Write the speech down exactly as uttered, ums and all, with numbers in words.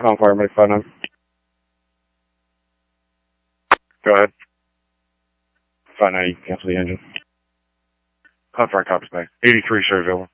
On fire, make five nine. Go ahead. five nine, cancel the engine. On fire, copies back. eighty-three, shows over.